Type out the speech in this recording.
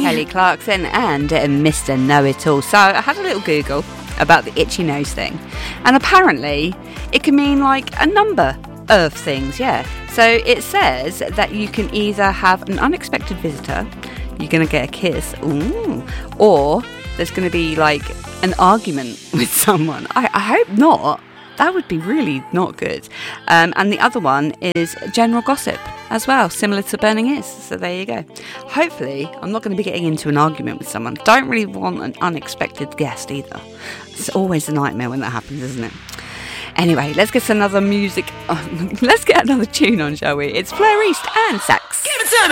Kelly Clarkson and Mr. Know-It-All. So I had a little Google about the itchy nose thing, and apparently it can mean like a number of things, yeah. So it says that you can either have an unexpected visitor, you're going to get a kiss, ooh, or there's going to be like an argument with someone. I hope not. That would be really not good. And the other one is general gossip as well, similar to burning ears. So there you go. Hopefully, I'm not going to be getting into an argument with someone. Don't really want an unexpected guest either. It's always a nightmare when that happens, isn't it? Anyway, let's get another music. Let's get another tune on, shall we? It's Fleur East and Sax. Give it to me!